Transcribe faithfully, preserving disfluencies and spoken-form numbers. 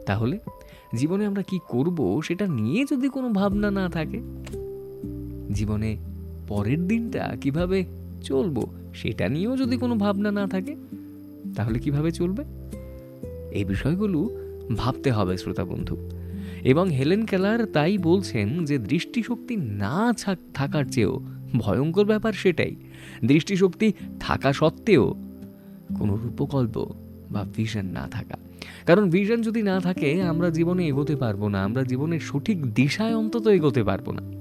তাহলে জীবনে আমরা কি করব সেটা নিয়ে যদি কোনো ভাবনা না থাকে, জীবনে পরের দিনটা কিভাবে চলবো সেটা নিয়েও যদি কোনো ভাবনা না থাকে, তাহলে কিভাবে চলবে? এই বিষয়গুলো ভাবতে হবে শ্রোতা বন্ধু। এবং হেলেন কেলার তাই বলছেন যে দৃষ্টিশক্তি না থাকার চেয়েও ভয়ঙ্কর ব্যাপার সেটাই, দৃষ্টিশক্তি থাকা সত্ত্বেও কোনো রূপকল্প বা ভিশন না থাকা। কারণ ভিশন যদি না থাকে আমরা জীবনে এগোতে পারবো না, আমরা জীবনের সঠিক দিশায় অন্তত এগোতে পারবো না।